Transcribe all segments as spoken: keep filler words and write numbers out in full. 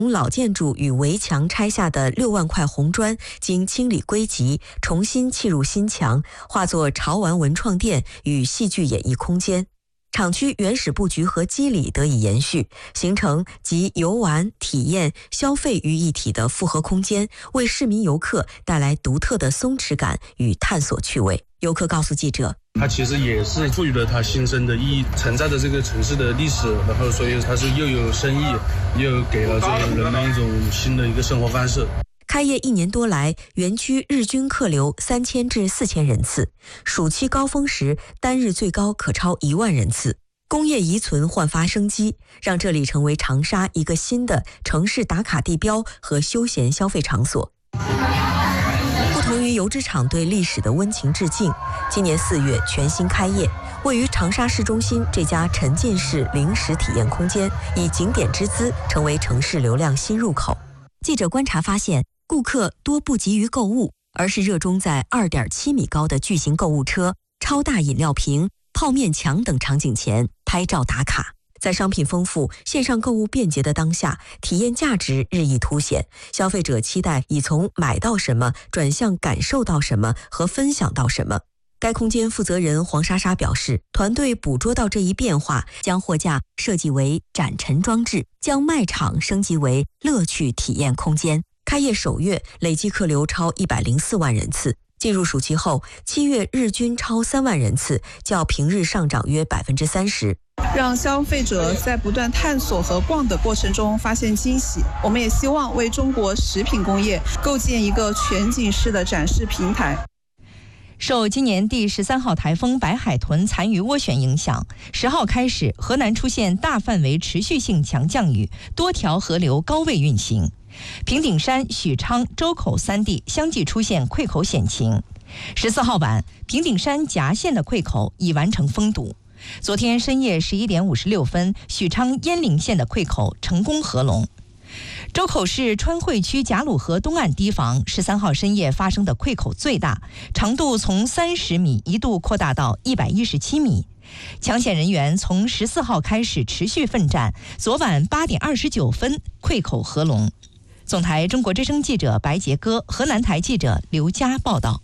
从老建筑与围墙拆下的六万块红砖经清理归集，重新砌入新墙，化作潮玩文创店与戏剧演艺空间。厂区原始布局和肌理得以延续，形成集游玩、体验、消费于一体的复合空间，为市民游客带来独特的松弛感与探索趣味。游客告诉记者， 它其实也是赋予了它新生的意义，承载着这个城市的历史，然后所以它是又有生意，又给了这个人们一种新的一个生活方式。 开业一年多来，园区日均客流三千至四千人次，暑期高峰时单日最高可超一万人次。工业遗存焕发生机，让这里成为长沙一个新的城市打卡地标和休闲消费场所。不同于油脂厂对历史的温情致敬，今年四月全新开业，位于长沙市中心这家沉浸式零食体验空间，以景点之姿成为城市流量新入口。记者观察发现，顾客多不急于购物，而是热衷在 二点七米高的巨型购物车、超大饮料瓶、泡面墙等场景前拍照打卡。在商品丰富、线上购物便捷的当下，体验价值日益凸显，消费者期待已从买到什么转向感受到什么和分享到什么。该空间负责人黄莎莎表示，团队捕捉到这一变化，将货架设计为展陈装置，将卖场升级为乐趣体验空间。开业首月累计客流超一百零四万人次，进入暑期后，七月日均超三万人次，较平日上涨约百分之三十。 让消费者在不断探索和逛的过程中发现惊喜。我们也希望为中国食品工业构建一个全景式的展示平台。 受今年第十三号台风白海豚残余涡旋影响，十号开始，河南出现大范围持续性强降雨，多条河流高位运行。平顶山、许昌、周口三地相继出现溃口险情。十四号晚，平顶山夹县的溃口已完成封堵。昨天深夜十一点五十六分，许昌鄢陵县的溃口成功合龙。周口市川汇区贾鲁河东岸堤防十三号深夜发生的溃口最大，长度从三十米一度扩大到一百一十七米。抢险人员从十四号开始持续奋战，昨晚八点二十九分溃口合龙。总台中国之声记者白杰歌，河南台记者刘佳报道。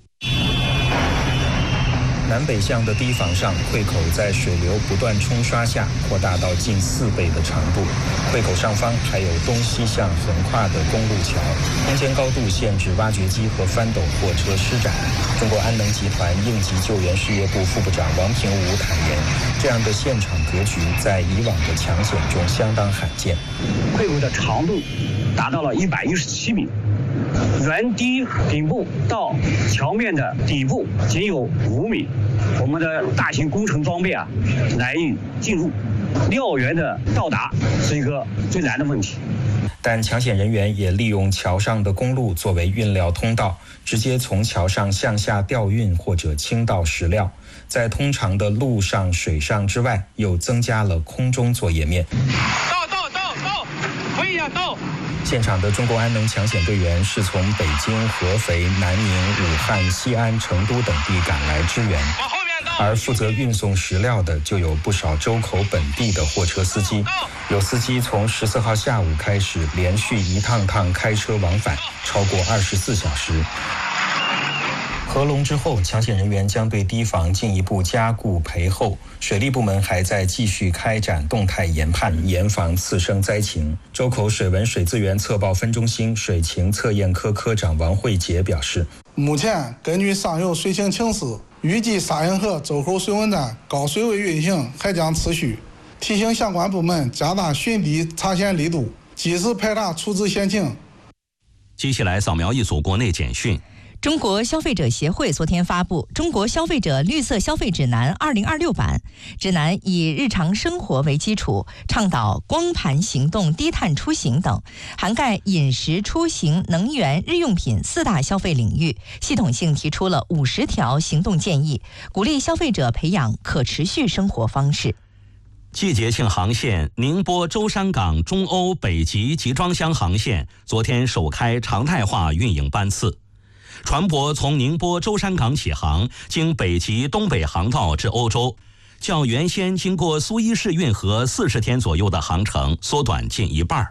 南北向的堤防上，溃口在水流不断冲刷下扩大到近四倍的长度。溃口上方还有东西向横跨的公路桥，空间高度限制挖掘机和翻斗货车施展。中国安能集团应急救援事业部副部长王平武坦言，这样的现场格局在以往的抢险中相当罕见。 溃口的长度达到了一百一十七米。原堤顶部到桥面的底部仅有五米，我们的大型工程装备啊难以进入，料源的到达是一个最难的问题。 但抢险人员也利用桥上的公路作为运料通道，直接从桥上向下调运或者倾倒石料，在通常的陆上、水上之外，又增加了空中作业面。 到到到到，可以呀，到。 现场的中国安能抢险队员是从北京、合肥、南宁、武汉、西安、成都等地赶来支援，而负责运送石料的就有不少周口本地的货车司机。有司机从十四号下午开始连续一趟趟开车往返，超过二十四小时。合龙之后，抢险人员将对堤防进一步加固培厚，水利部门还在继续开展动态研判，严防次生灾情。周口水文水资源测报分中心水情测验科科长王慧杰表示， 目前根据上游水情情势，预计沙运河周口水文站高水位运行还将持续，提醒相关部门加大巡堤查险力度，及时排查处置险情。 接下来扫描一组国内简讯。 中国消费者协会昨天发布《中国消费者绿色消费指南二零二六版》，指南以日常生活为基础，倡导光盘行动、低碳出行等，涵盖饮食、出行、能源、日用品四大消费领域，系统性提出了五十条行动建议，鼓励消费者培养可持续生活方式。 季节性航线宁波舟山港中欧北极集装箱航线昨天首开常态化运营班次。船舶从宁波舟山港起航，经北极东北航道至欧洲，较原先经过苏伊士运河四十天左右的航程缩短近一半。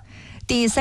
第三。